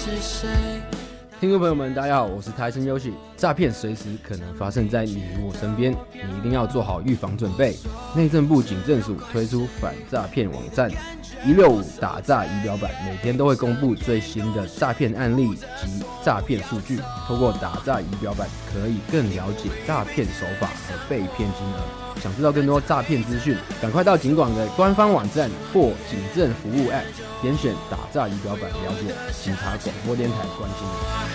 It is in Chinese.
是谁？ 听众朋友们，大家好，我是台城优喜。诈骗随时可能发生在你我身边，你一定要做好预防准备。内政部警政署推出反诈骗网站165打诈仪表板，每天都会公布最新的诈骗案例及诈骗数据。透过打诈仪表板，可以更了解诈骗手法和被骗金额。想知道更多诈骗资讯，赶快到警广的官方网站或警政服务 App， 点选打诈仪表板了解。警察广播电台关心你。